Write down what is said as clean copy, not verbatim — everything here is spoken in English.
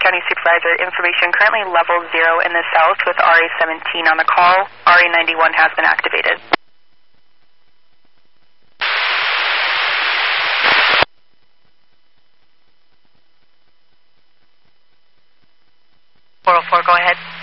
County Supervisor. Information currently level 0 in the south with RA-17 on the call. RA-91 has been activated. Go ahead.